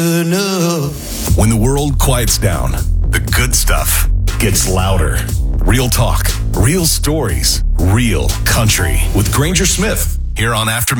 When the world quiets down, the good stuff gets louder. Real talk, real stories, real country with Granger Smith here on After